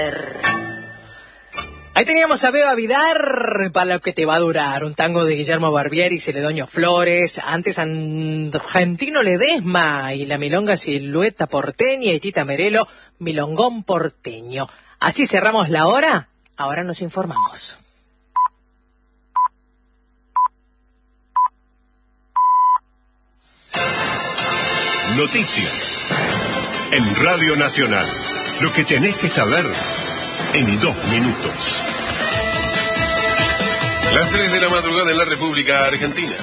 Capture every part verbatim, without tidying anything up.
Ahí teníamos a Beba Vidar, para lo que te va a durar, un tango de Guillermo Barbieri y Celedonio Flores, antes Argentino Ledesma y la milonga Silueta Porteña y Tita Merelo, Milongón Porteño. Así cerramos la hora, ahora nos informamos. Noticias en Radio Nacional. Lo que tenés que saber en dos minutos. Las tres de la madrugada en la República Argentina.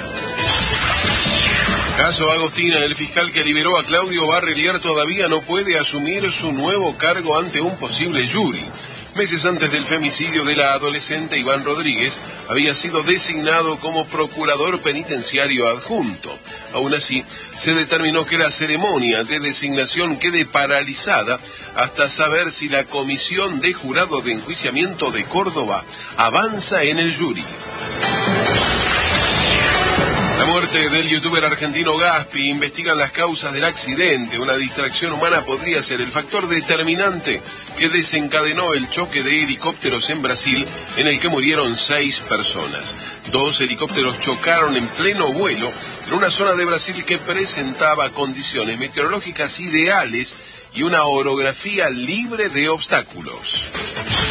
Caso Agostina, el fiscal que liberó a Claudio Barrelier todavía no puede asumir su nuevo cargo ante un posible jury. Meses antes del femicidio de la adolescente Iván Rodríguez, había sido designado como procurador penitenciario adjunto. Aún así, se determinó que la ceremonia de designación quede paralizada hasta saber si la Comisión de Jurado de Enjuiciamiento de Córdoba avanza en el jury. La muerte del youtuber argentino Gaspi, investigan las causas del accidente. Una distracción humana podría ser el factor determinante que desencadenó el choque de helicópteros en Brasil, en el que murieron seis personas. Dos helicópteros chocaron en pleno vuelo en una zona de Brasil que presentaba condiciones meteorológicas ideales y una orografía libre de obstáculos.